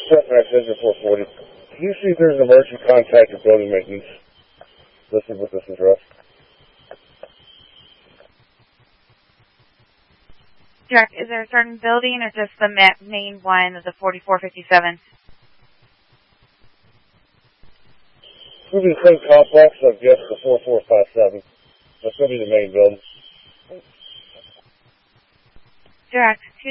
Setback says 440. Can you see if there's an emergency contact or building maintenance listed with this address? Direct, is there a certain building or just the main one of the 4457? It's going to be the same complex, I guess, the 4457. That's going to be the main building. Direct,